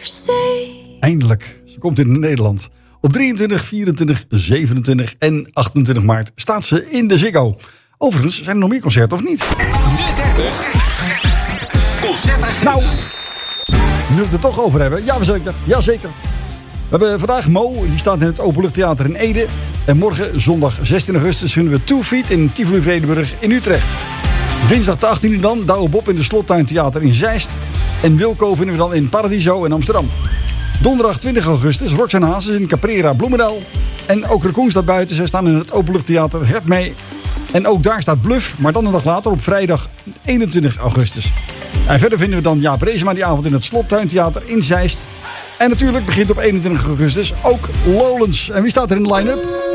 Eindelijk. Ze komt in Nederland. Op 23, 24, 27 en 28 maart staat ze in de Ziggo. Overigens, zijn er nog meer concerten of niet? De 30 concertagenda. Nou, nu we het er toch over hebben. Jazeker. We hebben vandaag Mo, die staat in het Openluchttheater in Ede. En morgen, zondag 16 augustus, vinden we 2 Feet in Tivoli Vredenburg in Utrecht. Dinsdag de 18e dan, Douwe Bob in de Slottuintheater in Zeist. En Wilco vinden we dan in Paradiso in Amsterdam. Donderdag 20 augustus, Roxanne Hazes in Caprera Bloemendaal. En ook Raccoon staat buiten, zij staan in het Openluchttheater Hertmee. En ook daar staat Bluff, maar dan een dag later op vrijdag 21 augustus. En verder vinden we dan Jaap Reesema die avond in het Slottuintheater in Zeist. En natuurlijk begint op 21 augustus ook Lowlands. En wie staat er in de line-up?